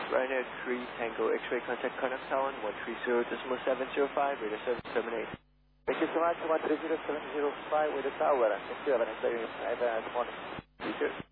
Ryanair 3 Tango X-ray contact Connaught Town 130.705, radar service terminate. Thank you so much, 130.705 with the tower. Thank you, have a nice day. Good morning. You too.